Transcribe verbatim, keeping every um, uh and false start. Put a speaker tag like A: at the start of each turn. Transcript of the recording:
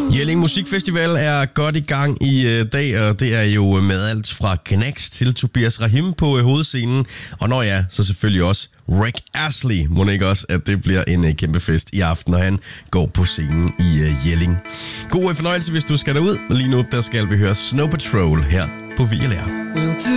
A: Jelling Musikfestival er godt i gang i øh, dag, og det er jo med alt fra Knax til Tobias Rahim på øh, hovedscenen. Og når ja, så selvfølgelig også Rick Astley. Må ikke også, at det bliver en øh, kæmpe fest i aften, når han går på scenen i øh, Jelling. God øh, fornøjelse, hvis du skal derud. Og lige nu, der skal vi høre Snow Patrol her på V L R.